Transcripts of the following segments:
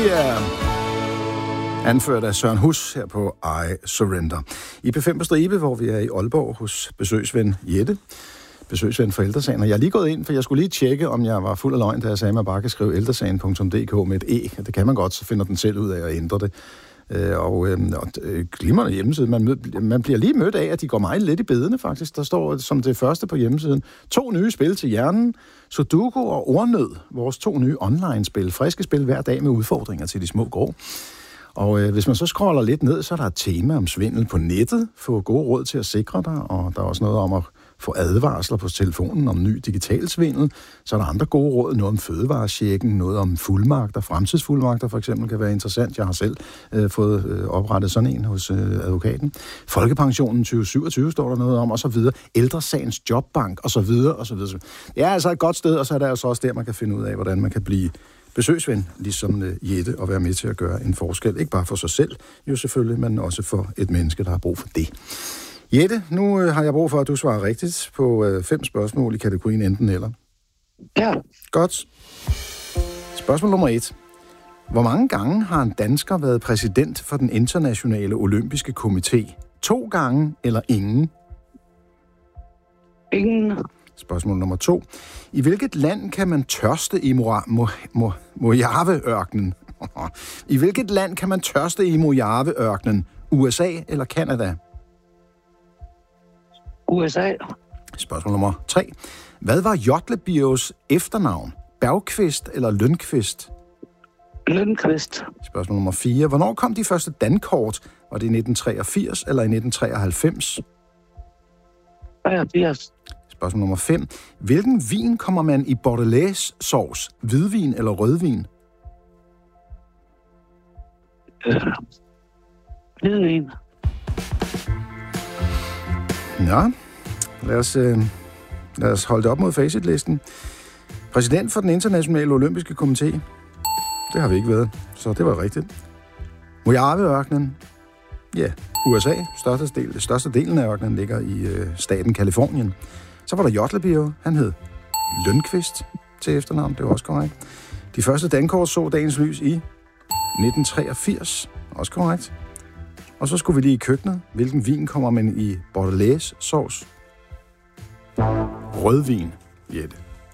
Yeah! Anført af Søren Hus her på I Surrender. I P5 på Stribe, hvor vi er i Aalborg hos besøgsven Jette. Besøgsven for Ældresagen. Og jeg er lige gået ind, for jeg skulle lige tjekke, om jeg var fuld af løgn, da jeg sagde, at man bare kan skrive ældresagen.dk med et E. Det kan man godt, så finder den selv ud af at ændre det. Glimrende hjemmeside. Man bliver lige mødt af, at de går meget lidt i bedene, faktisk. Der står som det første på hjemmesiden 2 nye spil til hjernen. Sudoku og Ordnød. Vores 2 nye online-spil. Friske spil hver dag med udfordringer til de små grå. Og hvis man så scroller lidt ned, så er der et tema om svindel på nettet. Få gode råd til at sikre dig. Og der er også noget om at få advarsler på telefonen om ny digital svindel. Så er der andre gode råd, noget om fødevarechecken, noget om fuldmagter, fremtidsfuldmagter for eksempel kan være interessant. Jeg har selv fået oprettet sådan en hos advokaten. Folkepensionen 2027 står der noget om, og så videre. Ældresagens jobbank, og så videre, og så videre. Det er altså et godt sted, og så er der jo så også der, man kan finde ud af, hvordan man kan blive besøgsven, ligesom Jette, og være med til at gøre en forskel. Ikke bare for sig selv, jo selvfølgelig, men også for et menneske, der har brug for det. Jette, nu har jeg brug for, at du svarer rigtigt på 5 spørgsmål i kategorien enten eller. Ja. Godt. Spørgsmål nummer 1. Hvor mange gange har en dansker været præsident for den internationale olympiske komité? 2 gange eller ingen? Ingen. Spørgsmål nummer 2. I hvilket land kan man tørste i Mojave-ørkenen? I hvilket land kan man tørste i Mojave-ørkenen? USA eller Canada? USA. Spørgsmål nummer 3. Hvad var Jodlebios efternavn? Bergqvist eller Lundqvist? Lundqvist. Spørgsmål nummer 4. Hvornår kom de første dankort? Var det i 1983 eller i 1993? 83. Spørgsmål nummer 5. Hvilken vin kommer man i bordelaise-sovs? Hvidvin eller rødvin? Hvidvin. Ja, lad os holde det op mod facitlisten. Præsident for den internationale olympiske komité. Det har vi ikke været, så det var rigtigt. Mojave-ørkenen. Ja, USA. Størstedelen af ørkenen ligger i staten Kalifornien. Så var der Jodlebio. Han hed Lundqvist til efternavn. Det var også korrekt. De første dankort så dagens lys i 1983. Også korrekt. Og så skulle vi lige i køkkenet. Hvilken vin kommer man i bordelaise-sovs? Rødvin, Jette.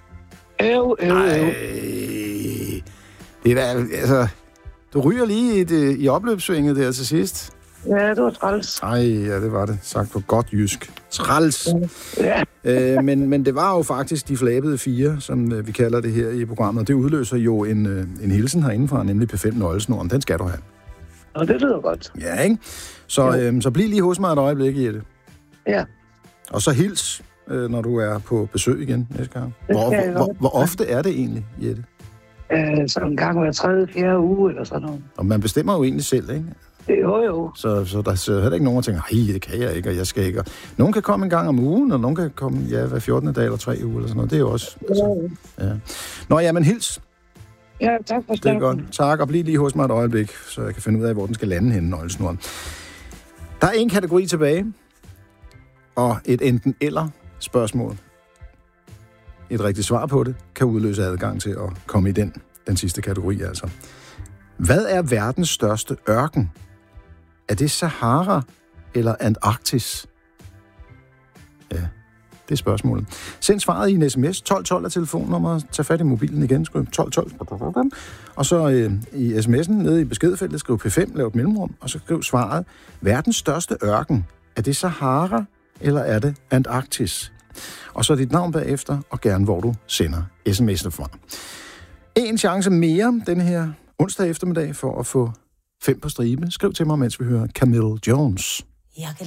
Det er da, altså, du ryger lige i opløbssvinget der til sidst. Ja, det var træls. Ja, det var det. Sagt på godt jysk. Træls. Ja. Men det var jo faktisk de flabede 4, som vi kalder det her i programmet. Og det udløser jo en hilsen herindefra, nemlig P5 nøglesnoren. Den skal du have. Og det lyder godt. Ja, ikke? Så bliv lige hos mig et øjeblik, Jette. Ja. Og så hils, når du er på besøg igen næste gang. Hvor ofte er det egentlig, Jette? Så en gang hver 3.-4. uge eller sådan noget. Og man bestemmer jo egentlig selv, ikke? Jo. Så der er heller ikke nogen, der tænker, det kan jeg ikke, og jeg skal ikke. Og nogen kan komme en gang om ugen, og nogen kan komme hver 14. dag eller 3 uger eller sådan noget. Det er jo også... Altså, ja. Nå ja, men hils. Ja, tak for det. Det er godt. Tak, og bliv lige hos mig et øjeblik, så jeg kan finde ud af, hvor den skal lande henne, nøglesnoren. Der er en kategori tilbage, og et enten-eller spørgsmål. Et rigtigt svar på det kan udløse adgang til at komme i den sidste kategori, altså. Hvad er verdens største ørken? Er det Sahara eller Antarktis? Ja, det er spørgsmålet. Send svaret i en sms. 1212 er telefonnummeret. Tag fat i mobilen igen. Skriv 1212. Og så i sms'en nede i beskedfeltet skriv P5, lav et mellemrum, og så skriv svaret. Verdens største ørken. Er det Sahara eller er det Antarktis? Og så dit navn bagefter, og gerne hvor du sender sms'en fra. En chance mere den her onsdag eftermiddag for at få 5 på stribe. Skriv til mig, mens vi hører Camille Jones.